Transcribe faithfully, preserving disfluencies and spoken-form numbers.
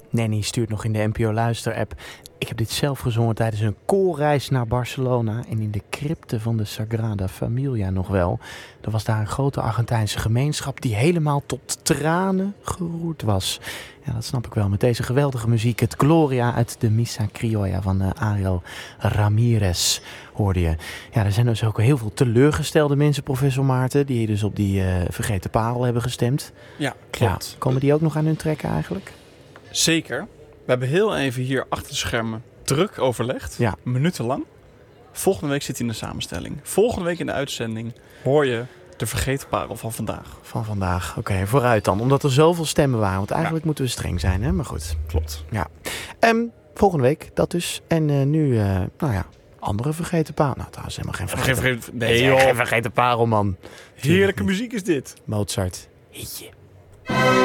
Nanny stuurt nog in de N P O Luister-app. Ik heb dit zelf gezongen tijdens een koorreis naar Barcelona. En in de crypte van de Sagrada Familia nog wel. Er was daar een grote Argentijnse gemeenschap die helemaal tot tranen geroerd was. Ja, dat snap ik wel. Met deze geweldige muziek. Het Gloria uit de Missa Criolla van uh, Ariel Ramirez hoorde je. Ja, er zijn dus ook heel veel teleurgestelde mensen, professor Maarten. Die dus op die uh, vergeten parel hebben gestemd. Ja, klopt. Ja, komen die ook nog aan hun trekken eigenlijk? Zeker. We hebben heel even hier achter de schermen druk overlegd. Ja. Minutenlang. Volgende week zit hij in de samenstelling. Volgende week in de uitzending hoor je de vergeten parel van vandaag. Van vandaag. Oké, okay, vooruit dan. Omdat er zoveel stemmen waren. Want eigenlijk ja. moeten we streng zijn, hè? Maar goed. Klopt. Ja. Um, volgende week, dat dus. En uh, nu, uh, nou ja, andere vergeten parel. Nou, dat is helemaal geen vergeten... Geen vergeten... Nee, joh. Geen vergeten parel, man. Heerlijke muziek is dit. Mozart. Hitje.